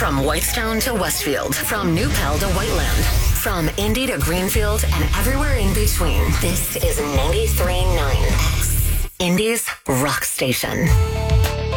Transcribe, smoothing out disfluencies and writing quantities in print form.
From Whitestone to Westfield, from New Pell to Whiteland, from Indy to Greenfield and everywhere in between. This is 93.9 X, Indy's rock station.